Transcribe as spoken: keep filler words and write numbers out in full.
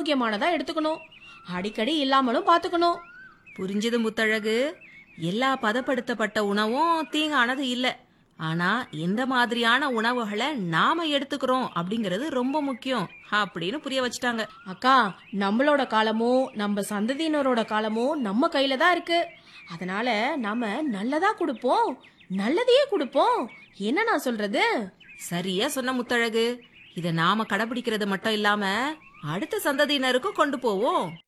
ஆரோக்கியமானதா எடுத்துக்கணும். அடிக்கடி இல்லாமலும் பாத்துக்கணும். புரிஞ்சது முத்தழகு. எல்லா பதப்படுத்தப்பட்ட உணவும் தீங்கானது இல்ல. ஆனா எந்த மாதிரியான உணவுகளை நாம எடுத்துக்கிறோம் அப்படிங்கறது ரொம்ப முக்கியம் அப்படின்னு புரிய வச்சுட்டாங்க. அக்கா, நம்மளோட காலமும் நம்ம சந்ததியினரோட காலமும் நம்ம கையில தான் இருக்கு. அதனால நாம நல்லதா கொடுப்போம், நல்லதையே கொடுப்போம். என்ன நான் சொல்றது? சரியா சொன்ன முத்தழகு. இத நாம கடைபிடிக்கிறது மட்டும் இல்லாம அடுத்த சந்ததியினருக்கும் கொண்டு போவோம்.